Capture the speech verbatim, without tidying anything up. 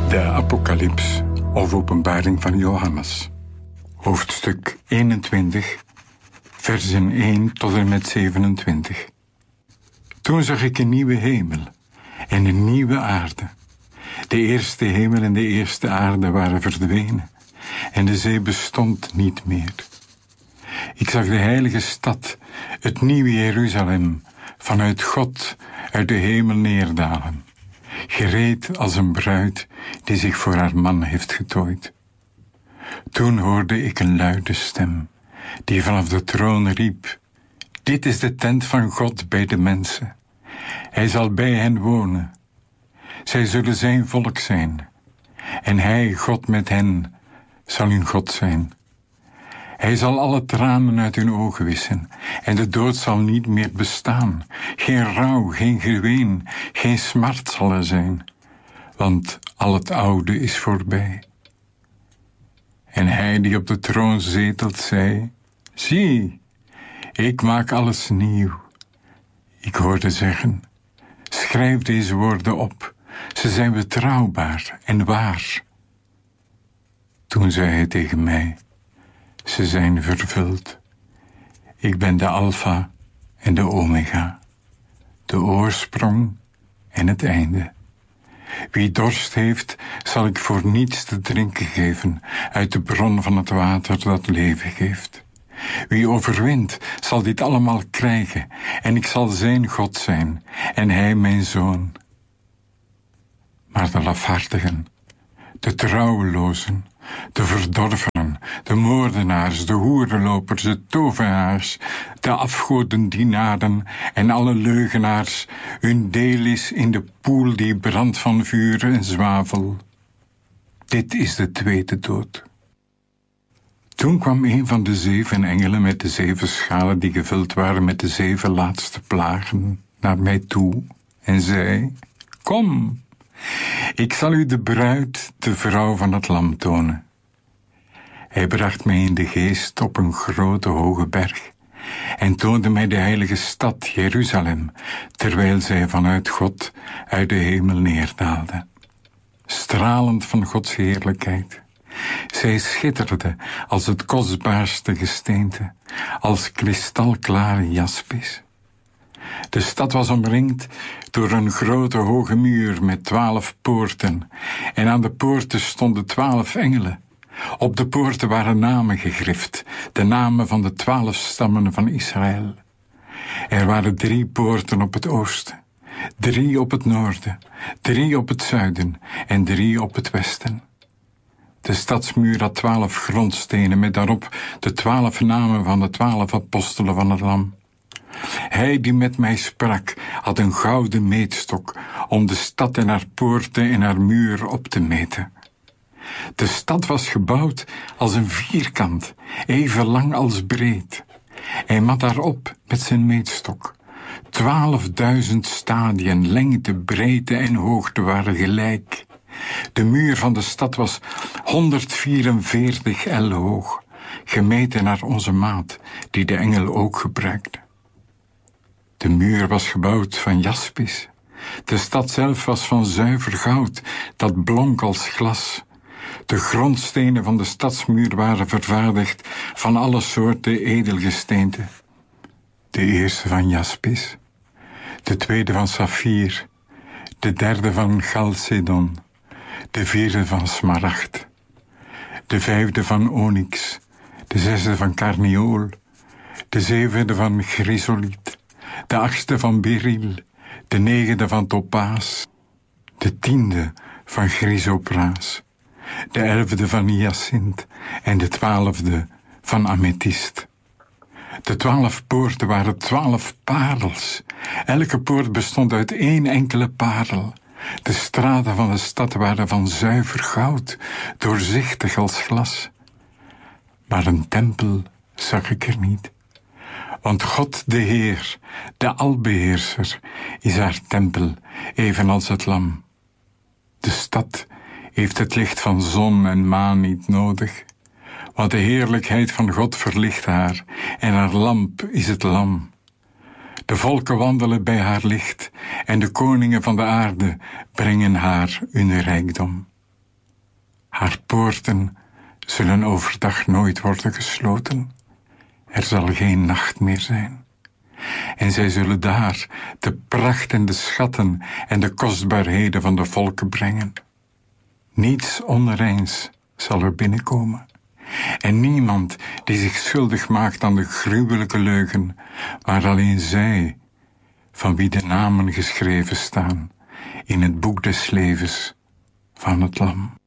De Apocalyps, of Openbaring van Johannes. Hoofdstuk eenentwintig, versen één tot en met zevenentwintig. Toen zag ik een nieuwe hemel en een nieuwe aarde. De eerste hemel en de eerste aarde waren verdwenen, en de zee bestond niet meer. Ik zag de heilige stad, het nieuwe Jeruzalem, vanuit God uit de hemel neerdalen, gereed als een bruid die zich voor haar man heeft getooid. Toen hoorde ik een luide stem, die vanaf de troon riep: dit is de tent van God bij de mensen. Hij zal bij hen wonen. Zij zullen zijn volk zijn, en hij, God met hen, zal hun God zijn. Hij zal alle tranen uit hun ogen wissen, en de dood zal niet meer bestaan. Geen rouw, geen geween, geen smart zal er zijn, want al het oude is voorbij. En hij die op de troon zetelt, zei: zie, ik maak alles nieuw. Ik hoorde zeggen: schrijf deze woorden op, ze zijn betrouwbaar en waar. Toen zei hij tegen mij: ze zijn vervuld. Ik ben de Alpha en de Omega, de oorsprong en het einde. Wie dorst heeft, zal ik voor niets te drinken geven uit de bron van het water dat leven geeft. Wie overwint, zal dit allemaal krijgen, en ik zal zijn God zijn, en hij mijn zoon. Maar de lafhartigen, de trouwelozen, de verdorvenen, de moordenaars, de hoerenlopers, de tovenaars, de afgodendienaren en alle leugenaars, hun deel is in de poel die brandt van vuur en zwavel. Dit is de tweede dood. Toen kwam een van de zeven engelen met de zeven schalen die gevuld waren met de zeven laatste plagen naar mij toe en zei: kom, ik zal u de bruid, de vrouw van het lam, tonen. Hij bracht mij in de geest op een grote hoge berg en toonde mij de heilige stad Jeruzalem, terwijl zij vanuit God uit de hemel neerdaalde, stralend van Gods heerlijkheid. Zij schitterde als het kostbaarste gesteente, als kristalklare jaspis. De stad was omringd door een grote hoge muur met twaalf poorten, en aan de poorten stonden twaalf engelen. Op de poorten waren namen gegrift, de namen van de twaalf stammen van Israël. Er waren drie poorten op het oosten, drie op het noorden, drie op het zuiden en drie op het westen. De stadsmuur had twaalf grondstenen met daarop de twaalf namen van de twaalf apostelen van het lam. Hij die met mij sprak had een gouden meetstok om de stad en haar poorten en haar muur op te meten. De stad was gebouwd als een vierkant, even lang als breed. Hij mat daarop met zijn meetstok. Twaalfduizend stadien, lengte, breedte en hoogte waren gelijk. De muur van de stad was honderdvierenveertig el hoog, gemeten naar onze maat, die de engel ook gebruikte. De muur was gebouwd van jaspis. De stad zelf was van zuiver goud, dat blonk als glas. De grondstenen van de stadsmuur waren vervaardigd van alle soorten edelgesteente. De eerste van jaspis, de tweede van saffier, de derde van chalcedon, de vierde van smaragd, de vijfde van onyx, de zesde van karneol, de zevende van chrysoliet, de achtste van beryl, de negende van topaas, de tiende van chrysopraas, de elfde van hyacint en de twaalfde van amethyst. De twaalf poorten waren twaalf parels. Elke poort bestond uit één enkele parel. De straten van de stad waren van zuiver goud, doorzichtig als glas. Maar een tempel zag ik er niet. Want God de Heer, de Albeheerser, is haar tempel, evenals het lam. De stad heeft het licht van zon en maan niet nodig, want de heerlijkheid van God verlicht haar, en haar lamp is het lam. De volken wandelen bij haar licht, en de koningen van de aarde brengen haar hun rijkdom. Haar poorten zullen overdag nooit worden gesloten. Er zal geen nacht meer zijn. En zij zullen daar de pracht en de schatten en de kostbaarheden van de volken brengen. Niets onreins zal er binnenkomen. En niemand die zich schuldig maakt aan de gruwelijke leugen, maar alleen zij, van wie de namen geschreven staan in het boek des levens van het Lam.